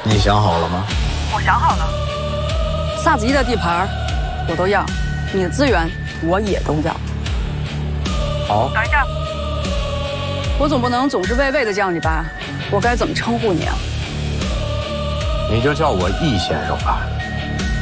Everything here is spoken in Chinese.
你想好了吗？ 我想好了。 萨子怡的地盘我都要，你的资源我也都要。 好。 等一下， 我总不能总是畏畏的叫你吧？我该怎么称呼你啊？ 你就叫我易先生吧。